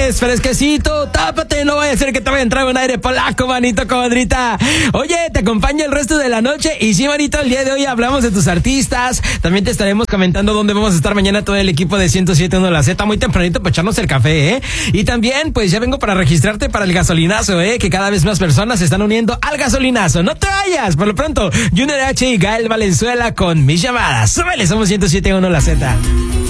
viernes, fresquecito, tápate, no vaya a ser que te vaya a entrar un aire polaco, manito, comadrita. Oye, te acompaño el resto de la noche y sí, manito, el día de hoy hablamos de tus artistas. También te estaremos comentando dónde vamos a estar mañana todo el equipo de 107.1 La Z, muy tempranito para echarnos el café, ¿eh? Y también, pues ya vengo para registrarte para el gasolinazo, que cada vez más personas se están uniendo al gasolinazo. No te vayas, por lo pronto, Junior H y Gael Valenzuela con Mis Llamadas. Súbele, somos 107.1 La Z.